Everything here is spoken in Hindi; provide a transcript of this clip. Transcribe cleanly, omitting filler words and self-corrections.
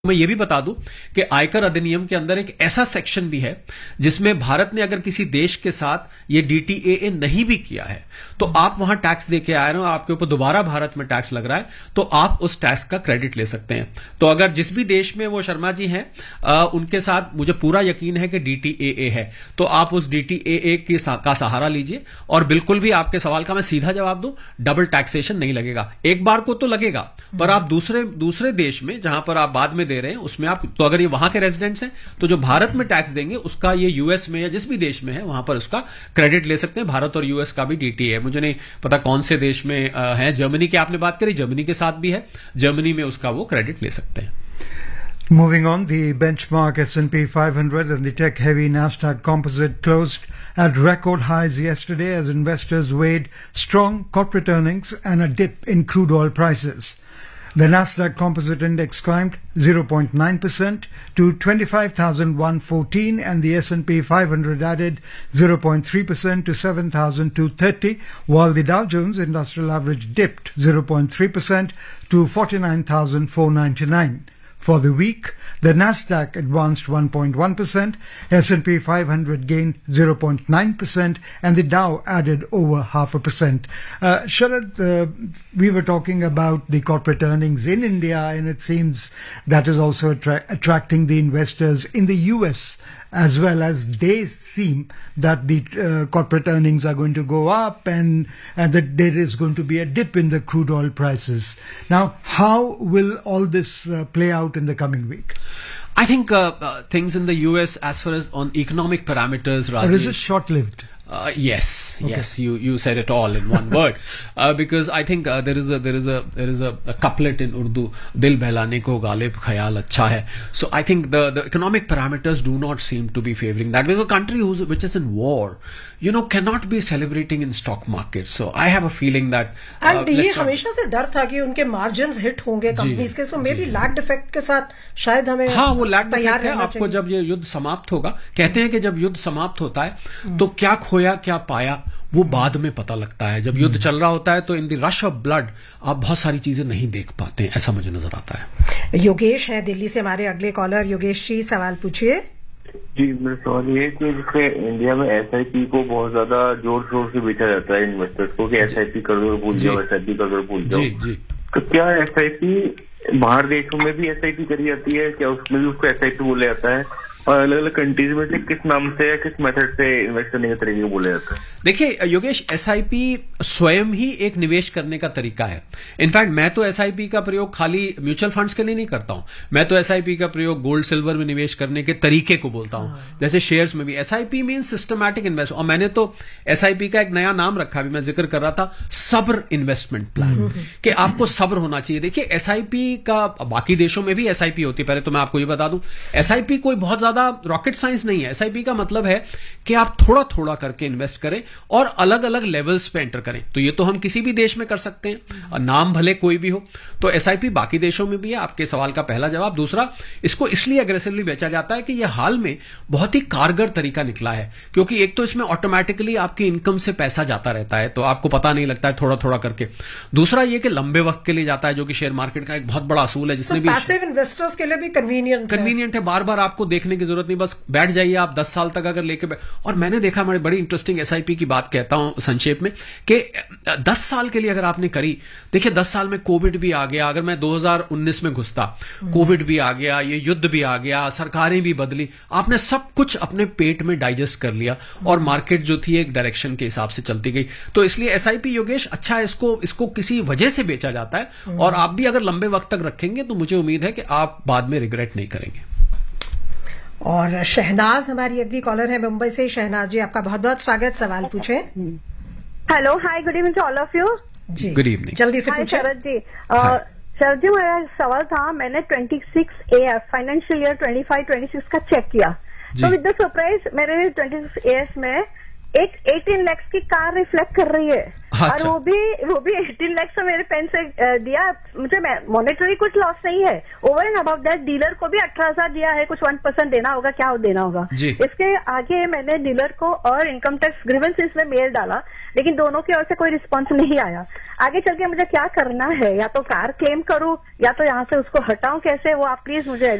मैं ये भी बता दूं कि आयकर अधिनियम के अंदर एक ऐसा सेक्शन भी है जिसमें भारत ने अगर किसी देश के साथ ये डीटीएए नहीं भी किया है तो आप वहां टैक्स दे के आए ना, आपके ऊपर दोबारा भारत में टैक्स लग रहा है तो आप उस टैक्स का क्रेडिट ले सकते हैं। तो अगर जिस भी देश में वो शर्मा जी हैं उनके साथ मुझे पूरा यकीन है कि डीटीएए है तो आप उस डीटीएए का सहारा लीजिए और बिल्कुल भी आपके सवाल का मैं सीधा जवाब दूं, डबल टैक्सेशन नहीं लगेगा। एक बार को तो लगेगा पर आप दूसरे देश में जहां पर आप बाद में दे रहे हैं उसमें आप, तो अगर ये वहां के रेजिडेंट्स हैं तो जो भारत में टैक्स देंगे उसका ये यूएस में या जिस भी देश में है वहां पर उसका क्रेडिट ले सकते हैं। भारत और यूएस का भी डीटीए है, मुझे नहीं पता कौन से देश में है। जर्मनी की आपने बात करी, जर्मनी के साथ भी है, जर्मनी में उसका वो क्रेडिट ले सकते हैं। Moving on, the benchmark S&P 500 and the tech-heavy Nasdaq Composite closed at record highs yesterday as investors weighed strong corporate earnings and a dip in crude oil prices. The Nasdaq Composite Index climbed 0.9% to 25,114 and the S&P 500 added 0.3% to 7,230 while the Dow Jones Industrial Average dipped 0.3% to 49,499. For the week, the Nasdaq advanced 1.1%, S&P 500 gained 0.9%, and the Dow added over 0.5%. Sharad, we were talking about the corporate earnings in India, and it seems that is also attracting the investors in the US, as well as they seem that the corporate earnings are going to go up and that there is going to be a dip in the crude oil prices. Now, how will all this play out in the coming week? I think things in the US as far as on economic parameters, Rajesh, or is it short-lived? Yes, okay. Yes, you said it all in one word. Because I think there is a couplet in Urdu, Dil behlane ko ghalib khayal acha hai. So I think the economic parameters do not seem to be favoring that. Because a country which is in war, cannot be celebrating in stock market. So I have a feeling that and ये हमेशा से डर था कि उनके मार्जिन्स हिट होंगे कंपनीज के, सो मे बी लैग्ड इफेक्ट के साथ शायद हमें वो लैग्ड इफेक्ट है। आपको जब ये युद्ध समाप्त होगा, कहते हैं कि जब युद्ध समाप्त होता है तो क्या खोया क्या पाया वो बाद में पता लगता है। जब युद्ध चल रहा होता है तो in the rush of blood आप बहुत सारी चीजें नहीं देख पाते हैं, ऐसा मुझे नजर आता है। योगेश है दिल्ली से हमारे अगले कॉलर। योगेश जी, सवाल पूछिए। जी, मेरा सवाल ये है कि जैसे इंडिया में एसआईपी को बहुत ज्यादा जोर शोर से बेचा जाता है इन्वेस्टर्स को कि एसआईपी कर दो भूल जाओ, एसआईपी कर दो भूल जाओ। तो क्या एसआईपी बाहर देशों में भी एसआईपी करी जाती है? क्या उसमें भी उसको एसआईपी बोला जाता है? और अलग अलग कंट्रीज में से किस नाम से या किस मेथड से इन्वेस्ट करने के तरीके को बोला जाता है? देखिए योगेश, एसआईपी स्वयं ही एक निवेश करने का तरीका है। इनफैक्ट मैं तो एसआईपी का प्रयोग खाली म्यूचुअल फंड्स के लिए नहीं करता हूं, मैं तो एसआईपी का प्रयोग गोल्ड सिल्वर में निवेश करने के तरीके को बोलता हूं। जैसे शेयर्स में भी एसआईपी मीन सिस्टमैटिक इन्वेस्ट, और मैंने तो एसआईपी का एक नया नाम रखा, अभी मैं जिक्र कर रहा था, सब्र इन्वेस्टमेंट प्लान, कि आपको सब्र होना चाहिए। देखिए एसआईपी का बाकी देशों में भी एसआईपी होती है, पहले तो मैं आपको ये बता दूं एसआईपी कोई बहुत ज्यादा रॉकेट साइंस नहीं है। एसआईपी का मतलब है कि आप थोड़ा थोड़ा करके इन्वेस्ट करें और अलग अलग लेवल्स पे एंटर करें। तो ये तो हम किसी भी देश में कर सकते हैं, और नाम भले कोई भी हो। तो एसआईपी बाकी देशों में भी है, आपके सवाल का पहला जवाब। दूसरा, इसको इसलिए अग्रेसिवली बेचा जाता है कि यह हाल में बहुत ही कारगर तरीका निकला है, क्योंकि एक तो इसमें ऑटोमेटिकली आपकी इनकम से पैसा जाता रहता है, तो आपको पता नहीं लगता है थोड़ा थोड़ा करके। दूसरा ये कि लंबे वक्त के लिए जाता है, जो कि शेयर मार्केट का एक बहुत बड़ा असूल है, जिसने भी पैसिव इन्वेस्टर्स के लिए भी कन्वीनियंट है। बार बार आपको देखने की जरूरत नहीं, बस बैठ जाइए आप 10 साल तक अगर लेके और मैंने देखा, बड़ी इंटरेस्टिंग एसआईपी की बात कहता हूं संक्षेप में, कि 10 साल के लिए अगर आपने करी, देखिए 10 साल में कोविड भी आ गया, अगर मैं 2019 में घुसता, कोविड भी आ गया, ये युद्ध भी आ गया, सरकारें भी बदली, आपने सब कुछ अपने पेट में डाइजेस्ट कर लिया और मार्केट जो थी एक डायरेक्शन के हिसाब से चलती गई। तो इसलिए एसआईपी योगेश अच्छा है, इसको किसी वजह से बेचा जाता है, और आप भी अगर लंबे वक्त तक रखेंगे तो मुझे उम्मीद है कि आप बाद में रिग्रेट नहीं करेंगे। और शहनाज हमारी अगली कॉलर है मुंबई से। शहनाज जी, आपका बहुत बहुत स्वागत, सवाल पूछे। Hello, hi, good evening to all of you. Ji, good evening, जल्दी से पूछे। शरद जी, शरद जी, मेरा सवाल था, मैंने 26AF फाइनेंशियल ईयर 25-26 का चेक किया, तो विद द सरप्राइज मेरे 26AF में एक 18 लाख की कार रिफ्लेक्ट कर रही है। अच्छा। और वो भी 18 लाख से मेरे पेन से दिया। मुझे मॉनेटरी कुछ लॉस नहीं है। Over and about that dealer को भी 18,000 दिया है, कुछ 1% देना होगा, क्या देना होगा जी। इसके आगे मैंने डीलर को और इनकम टैक्स ग्रीवेंसेस में मेल डाला, लेकिन दोनों की ओर से कोई रिस्पॉन्स नहीं आया। आगे चल के मुझे क्या करना है, या तो कार क्लेम करूं या तो यहाँ से उसको हटाऊं, कैसे, वो आप प्लीज मुझे